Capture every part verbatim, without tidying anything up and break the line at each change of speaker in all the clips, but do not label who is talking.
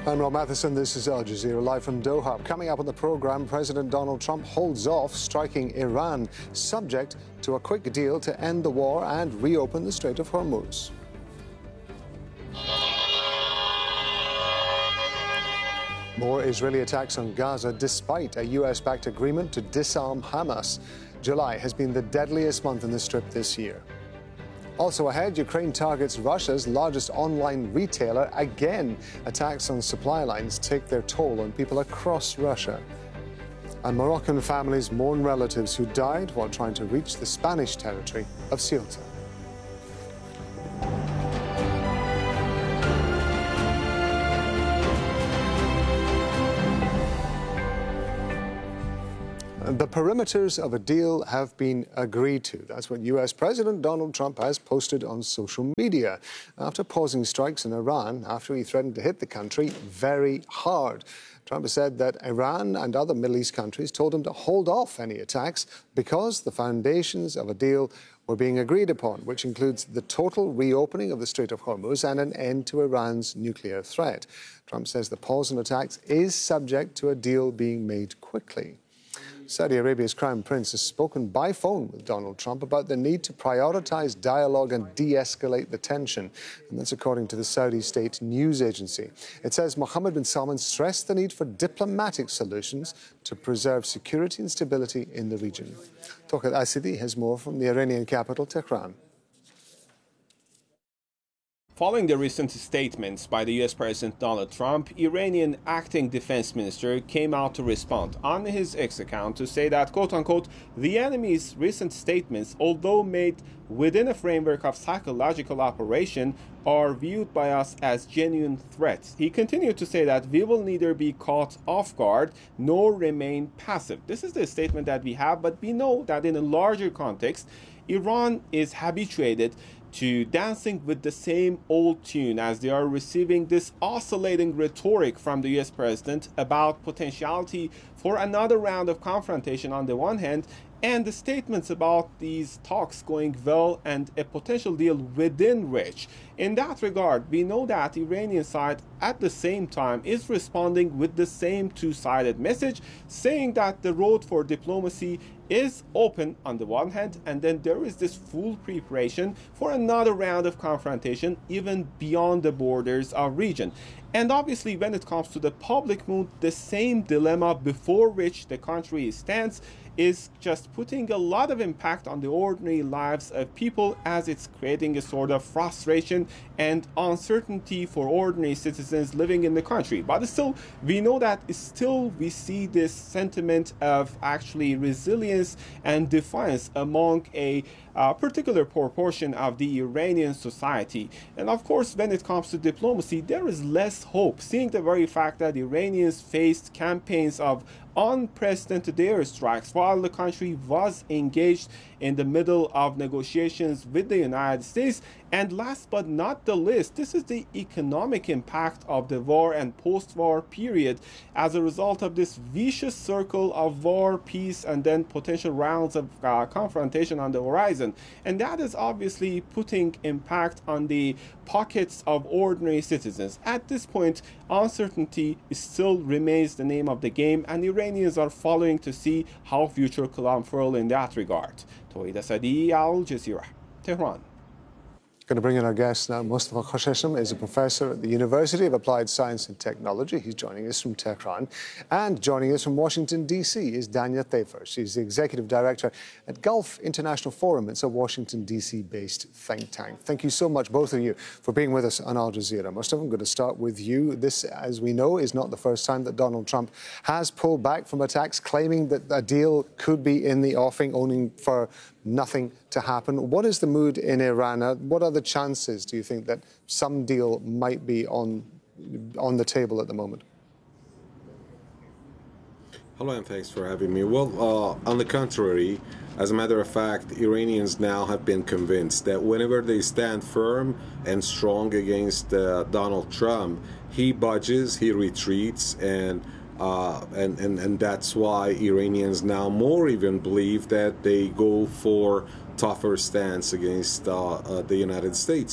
I'm Rob Matheson. This is Al Jazeera live from Doha. Coming up on the program, President Donald Trump holds off striking Iran, subject to a quick deal to end the war and reopen the Strait of Hormuz. More Israeli attacks on Gaza despite a U S-backed agreement to disarm Hamas. July has been the deadliest month in the Strip this year. Also ahead, Ukraine targets Russia's largest online retailer again. Attacks on supply lines take their toll on people across Russia. And Moroccan families mourn relatives who died while trying to reach the Spanish territory of Ceuta. The perimeters of a deal have been agreed to. That's what U S President Donald Trump has posted on social media after pausing strikes in Iran after he threatened to hit the country very hard. Trump has said that Iran and other Middle East countries told him to hold off any attacks because the foundations of a deal were being agreed upon, which includes the total reopening of the Strait of Hormuz and an end to Iran's nuclear threat. Trump says the pause on attacks is subject to a deal being made quickly. Saudi Arabia's Crown Prince has spoken by phone with Donald Trump about the need to prioritize dialogue and de-escalate the tension. And that's according to the Saudi state news agency. It says Mohammed bin Salman stressed the need for diplomatic solutions to preserve security and stability in the region. Tawqat Asidi has more from the Iranian capital, Tehran.
Following the recent statements by the U S President Donald Trump, Iranian acting defense minister came out to respond on his X account to say that, quote-unquote, the enemy's recent statements, although made within a framework of psychological operation, are viewed by us as genuine threats. He continued to say that we will neither be caught off guard nor remain passive. This is the statement that we have, but we know that in a larger context, Iran is habituated to dancing with the same old tune as they are receiving this oscillating rhetoric from the U S president about potentiality for another round of confrontation on the one hand, and the statements about these talks going well and a potential deal within reach. In that regard, we know that the Iranian side at the same time is responding with the same two-sided message, saying that the road for diplomacy is open on the one hand, and then there is this full preparation for another round of confrontation even beyond the borders of region. And obviously, when it comes to the public mood, the same dilemma before which the country stands is just putting a lot of impact on the ordinary lives of people, as it's creating a sort of frustration and uncertainty for ordinary citizens living in the country. But still, we know that still we see this sentiment of actually resilience and defiance among a uh, particular proportion of the Iranian society. And of course, when it comes to diplomacy, there is less hope, seeing the very fact that Iranians faced campaigns of unprecedented airstrikes while the country was engaged in the middle of negotiations with the United States. And last but not the least, this is the economic impact of the war and post-war period as a result of this vicious circle of war, peace, and then potential rounds of uh, confrontation on the horizon. And that is obviously putting impact on the pockets of ordinary citizens. At this point, uncertainty still remains the name of the game, and Iranians are following to see how future could unfurl in that regard. Tawqat Asidi, Al Jazeera, Tehran.
Going to bring in our guest now. Mustafa Khoshesham is a professor at the University of Applied Science and Technology. He's joining us from Tehran. And joining us from Washington, D C is Danya Thafer. She's the executive director at Gulf International Forum. It's a Washington, D C-based think tank. Thank you so much, both of you, for being with us on Al Jazeera. Mustafa, I'm going to start with you. This, as we know, is not the first time that Donald Trump has pulled back from attacks, claiming that a deal could be in the offing, only for nothing to happen. What is the mood in Iran? What are the chances, do you think, that some deal might be on on the table at the moment?
Hello, and thanks for having me. Well, uh, on the contrary, as a matter of fact, Iranians now have been convinced that whenever they stand firm and strong against uh, Donald Trump, he budges, he retreats, and Uh, and, and, and that's why Iranians now more even believe that they go for tougher stance against uh, uh, the United States.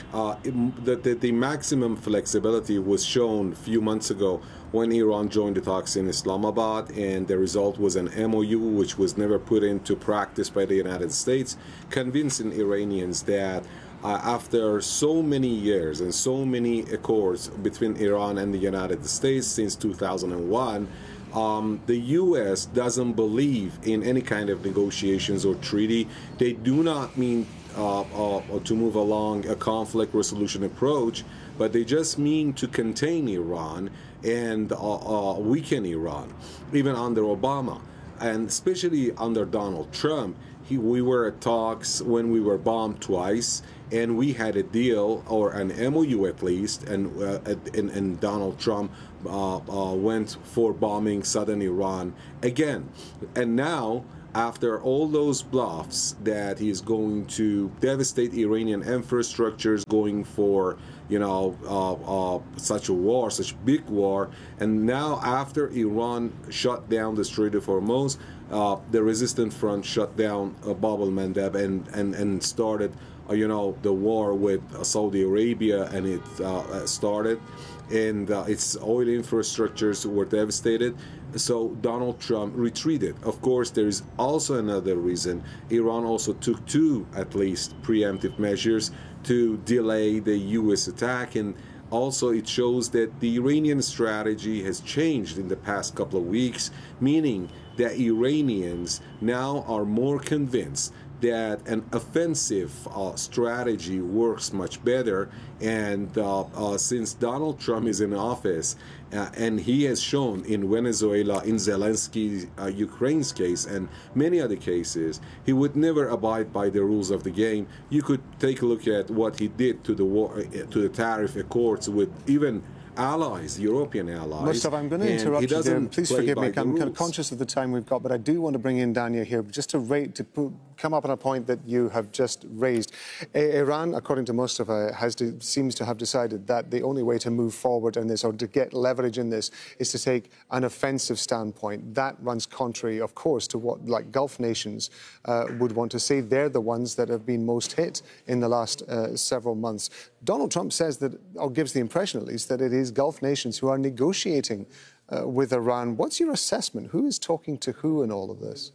Uh, it, the, the, the maximum flexibility was shown a few months ago when Iran joined the talks in Islamabad, and the result was an M O U which was never put into practice by the United States, convincing Iranians that uh, after so many years and so many accords between Iran and the United States since two thousand one, Um, the U S doesn't believe in any kind of negotiations or treaty. They do not mean uh, uh, to move along a conflict resolution approach, but they just mean to contain Iran and uh, uh, weaken Iran, even under Obama. And especially under Donald Trump, he, we were at talks when we were bombed twice, and we had a deal, or an M O U at least, and uh, and, and Donald Trump uh, uh, went for bombing southern Iran again. And now, after all those bluffs that he's going to devastate Iranian infrastructures, going for, you know, uh, uh, such a war, such a big war, and now after Iran shut down the Strait of Hormuz, uh, the resistant front shut down uh, Bab el-Mandeb and, and, and started, uh, you know, the war with uh, Saudi Arabia, and it uh, started, and uh, its oil infrastructures were devastated. So Donald Trump retreated. Of course, there is also another reason. Iran also took two, at least, preemptive measures to delay the U S attack, and also it shows that the Iranian strategy has changed in the past couple of weeks, meaning that Iranians now are more convinced that an offensive uh, strategy works much better. And uh, uh, since Donald Trump is in office, uh, and he has shown in Venezuela, in Zelensky, uh, Ukraine's case, and many other cases, he would never abide by the rules of the game. You could take a look at what he did to the war, uh, to the tariff accords with even allies, European allies.
Mustafa, I'm going to interrupt you there. Please forgive me. I'm kind of conscious of the time we've got, but I do want to bring in Dania here just to rate, to put, come up on a point that you have just raised. Iran, according to Mustafa, has to, seems to have decided that the only way to move forward in this, or to get leverage in this, is to take an offensive standpoint. That runs contrary, of course, to what like Gulf nations uh, would want to see. They're the ones that have been most hit in the last uh, several months. Donald Trump says that, or gives the impression at least, that it is Gulf nations who are negotiating uh, with Iran. What's your assessment? Who is talking to who in all of this?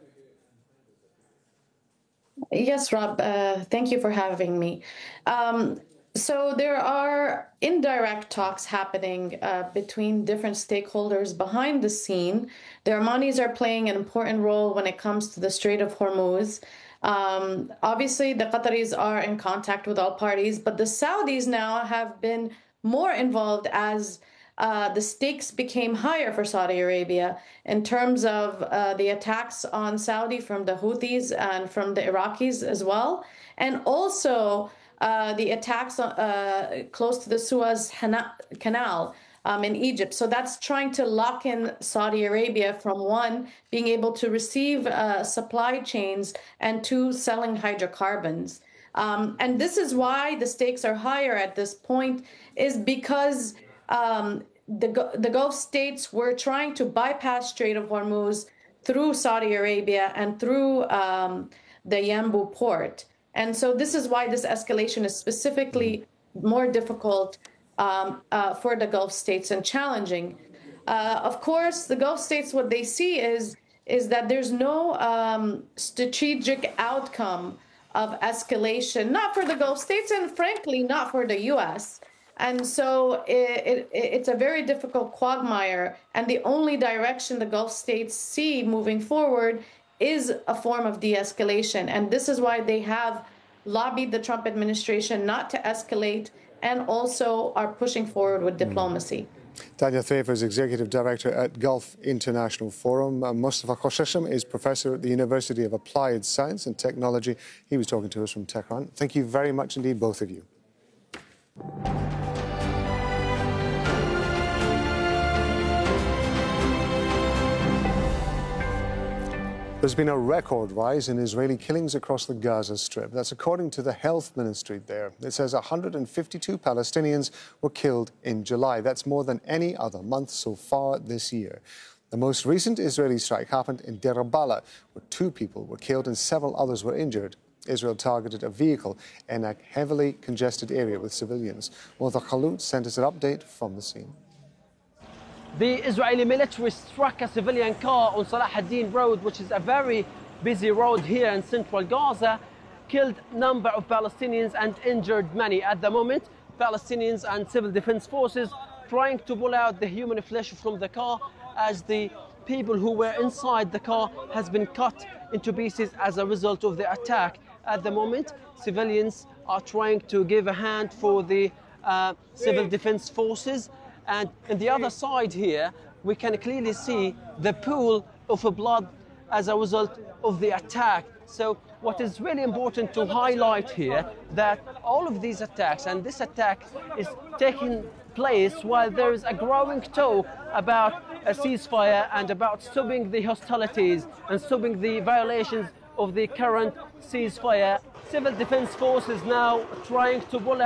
Yes, Rob, uh, thank you for having me. Um, so there are indirect talks happening uh, between different stakeholders behind the scene. The Iranians are playing an important role when it comes to the Strait of Hormuz. Um, obviously, the Qataris are in contact with all parties, but the Saudis now have been more involved as uh, the stakes became higher for Saudi Arabia in terms of uh, the attacks on Saudi from the Houthis and from the Iraqis as well, and also uh, the attacks uh, close to the Suez Canal um, in Egypt. So that's trying to lock in Saudi Arabia from, one, being able to receive uh, supply chains, and two, selling hydrocarbons. Um, and this is why the stakes are higher at this point, is because um, the, the Gulf states were trying to bypass Strait of Hormuz through Saudi Arabia and through um, the Yanbu port. And so this is why this escalation is specifically more difficult um, uh, for the Gulf states and challenging. Uh, of course, the Gulf states, what they see is, is that there's no um, strategic outcome of escalation, not for the Gulf states, and frankly, not for the U S. And so it, it, it's a very difficult quagmire, and the only direction the Gulf states see moving forward is a form of de-escalation. And this is why they have lobbied the Trump administration not to escalate, and also are pushing forward with diplomacy.
Dania Thafer is Executive Director at Gulf International Forum. Uh, Mustafa Khosheshem is Professor at the University of Applied Science and Technology. He was talking to us from Tehran. Thank you very much indeed, both of you. There's been a record rise in Israeli killings across the Gaza Strip. That's according to the health ministry there. It says one hundred fifty-two Palestinians were killed in July. That's more than any other month so far this year. The most recent Israeli strike happened in Deir al-Balah, where two people were killed and several others were injured. Israel targeted a vehicle in a heavily congested area with civilians. Walter Khallout sent us an update from the scene.
The Israeli military struck a civilian car on Salah ad-Din Road, which is a very busy road here in central Gaza, killed a number of Palestinians and injured many. At the moment, Palestinians and civil defense forces trying to pull out the human flesh from the car, as the people who were inside the car has been cut into pieces as a result of the attack. At the moment, civilians are trying to give a hand for the uh, civil defense forces. And on the other side here, we can clearly see the pool of blood as a result of the attack. So what is really important to highlight here, that all of these attacks, and this attack is taking place while there is a growing talk about a ceasefire and about stopping the hostilities and stopping the violations of the current ceasefire. Civil defense forces now trying to pull out